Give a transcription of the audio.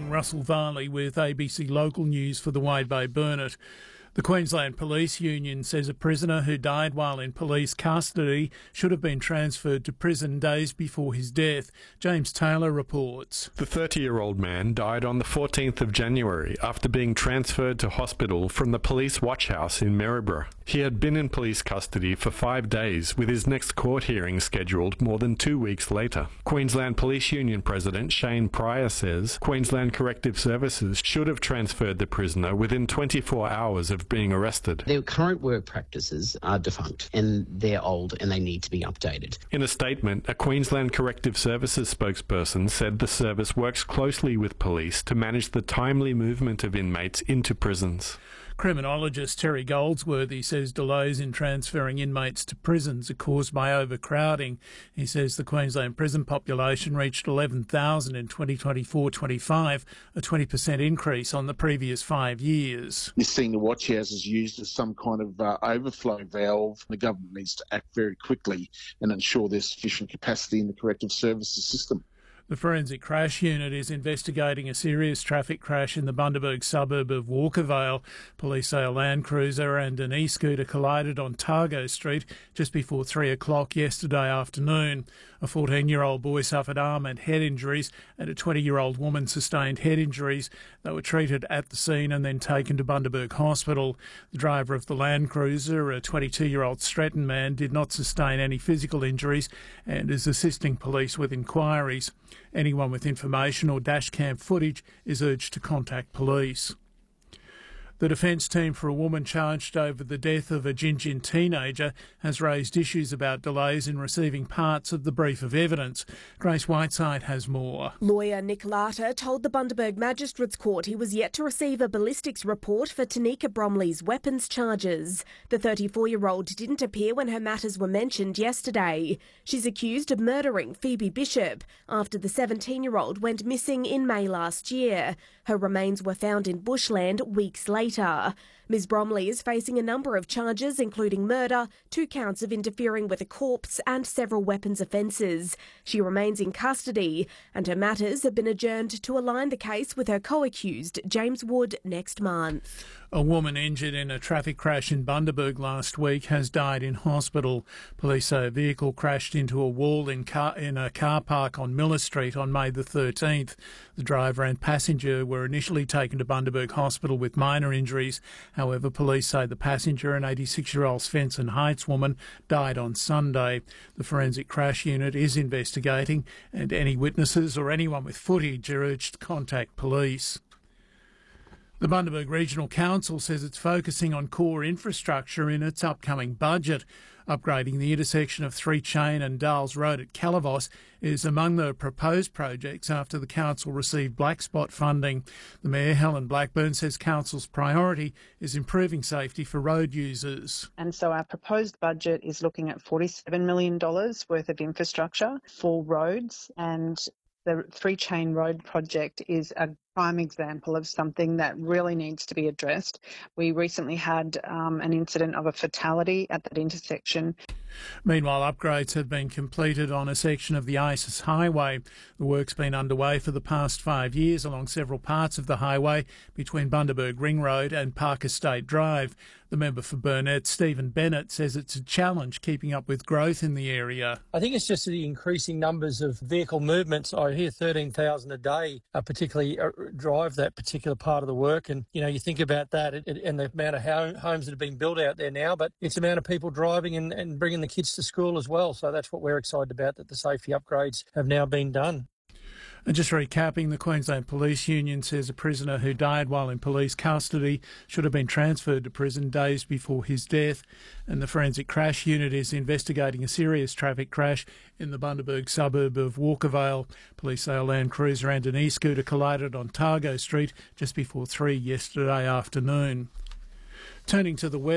morning. Russell Varley with ABC Local News for the Wide Bay Burnett. The Queensland Police Union says a prisoner who died while in police custody should have been transferred to prison days before his death. James Taylor reports. The 30-year-old man died on the 14th of January after being transferred to hospital from the police watch house in Maryborough. He had been in police custody for 5 days, with his next court hearing scheduled more than 2 weeks later. Queensland Police Union President Shane Pryor says Queensland Corrective Services should have transferred the prisoner within 24 hours of being arrested. Their current work practices are defunct and they're old and they need to be updated. In a statement, a Queensland Corrective Services spokesperson said the service works closely with police to manage the timely movement of inmates into prisons. Criminologist Terry Goldsworthy says delays in transferring inmates to prisons are caused by overcrowding. He says the Queensland prison population reached 11,000 in 2024-25, a 20% increase on the previous 5 years. You're seeing the watch houses used as some kind of overflow valve. The government needs to act very quickly and ensure there's sufficient capacity in the corrective services system. The Forensic Crash Unit is investigating a serious traffic crash in the Bundaberg suburb of Walkervale. Police say a Land Cruiser and an e-scooter collided on Targo Street just before 3 o'clock yesterday afternoon. A 14-year-old boy suffered arm and head injuries and a 20-year-old woman sustained head injuries. They were treated at the scene and then taken to Bundaberg Hospital. The driver of the Land Cruiser, a 22-year-old Stratton man, did not sustain any physical injuries and is assisting police with inquiries. Anyone with information or dashcam footage is urged to contact police. The defence team for a woman charged over the death of a Gingin teenager has raised issues about delays in receiving parts of the brief of evidence. Grace Whiteside has more. Lawyer Nick Larter told the Bundaberg Magistrates Court he was yet to receive a ballistics report for Tanika Bromley's weapons charges. The 34-year-old didn't appear when her matters were mentioned yesterday. She's accused of murdering Phoebe Bishop after the 17-year-old went missing in May last year. Her remains were found in bushland weeks later. Ms Bromley is facing a number of charges, including murder, 2 counts of interfering with a corpse and several weapons offences. She remains in custody and her matters have been adjourned to align the case with her co-accused, James Wood, next month. A woman injured in a traffic crash in Bundaberg last week has died in hospital. Police say a vehicle crashed into a wall in a car park on Miller Street on May the 13th. The driver and passenger were initially taken to Bundaberg Hospital with minor injuries. However, police say the passenger, an 86-year-old Svensson Heights woman, died on Sunday. The Forensic Crash Unit is investigating and any witnesses or anyone with footage are urged to contact police. The Bundaberg Regional Council says it's focusing on core infrastructure in its upcoming budget. Upgrading the intersection of 3 Chain and Darles Road at Calavos is among the proposed projects after the council received black spot funding. The Mayor, Helen Blackburn, says council's priority is improving safety for road users. And so our proposed budget is looking at $47 million worth of infrastructure for roads, and the 3 Chain Road project is a prime example of something that really needs to be addressed. We recently had an incident of a fatality at that intersection. Meanwhile, upgrades have been completed on a section of the ISIS highway. The work's been underway for the past 5 years along several parts of the highway between Bundaberg Ring Road and Park Estate Drive. The member for Burnett, Stephen Bennett, says it's a challenge keeping up with growth in the area. I think it's just the increasing numbers of vehicle movements. I hear 13,000 a day, particularly drive that particular part of the work. And, you know, you think about that and the amount of homes that have been built out there now, but it's the amount of people driving and bringing the kids to school as well. So that's what we're excited about, that the safety upgrades have now been done. And just recapping, the Queensland Police Union says a prisoner who died while in police custody should have been transferred to prison days before his death. And the Forensic Crash Unit is investigating a serious traffic crash in the Bundaberg suburb of Walkervale. Police say a Land Cruiser and an e-scooter collided on Targo Street just before 3 yesterday afternoon. Turning to the weather.